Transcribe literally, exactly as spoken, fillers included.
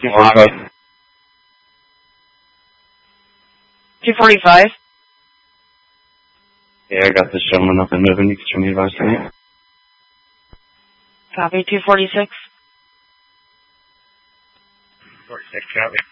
two forty-five. two forty-five? Yeah, I got this gentleman up and moving. You can show me advice to me. Copy, two forty-six. forty-six, copy.